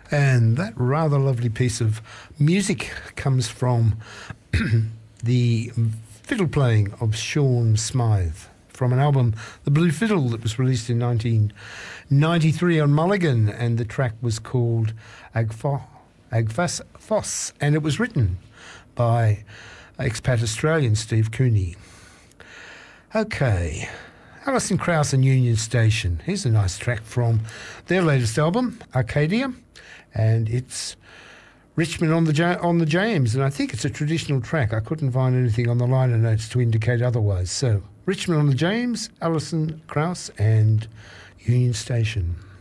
And that rather lovely piece of music comes from the fiddle playing of Sean Smythe from an album, The Blue Fiddle, that was released in 1993 on Mulligan, and the track was called Agfas Foss, and it was written by expat Australian Steve Cooney. Okay, Alison Krauss and Union Station. Here's a nice track from their latest album, Arcadia, and it's Richmond on the James, and I think it's a traditional track. I couldn't find anything on the liner notes to indicate otherwise. So, Richmond on the James, Alison Krauss and Union Station.